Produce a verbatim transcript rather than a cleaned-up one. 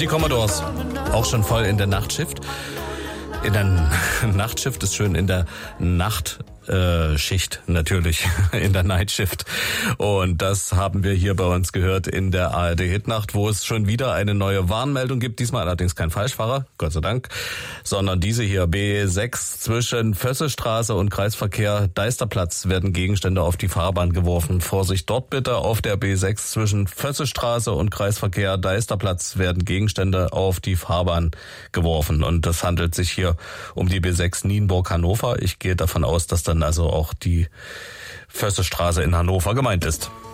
Die Commodores, auch schon voll in der Nachtschicht. In der Nachtschicht ist schön, in der Nachtschicht äh, natürlich, in der Nightshift. Und das haben wir hier bei uns gehört in der A R D-Hitnacht, wo es schon wieder eine neue Warnmeldung gibt. Diesmal allerdings kein Falschfahrer, Gott sei Dank, sondern diese hier, B sechs zwischen Vössestraße und Kreisverkehr Deisterplatz werden Gegenstände auf die Fahrbahn geworfen. Vorsicht dort bitte, auf der B sechs zwischen Vössestraße und Kreisverkehr Deisterplatz werden Gegenstände auf die Fahrbahn geworfen. Und das handelt sich hier um die B sechs Nienburg-Hannover. Ich gehe davon aus, dass dann also auch die Vössestraße in Hannover gemeint ist.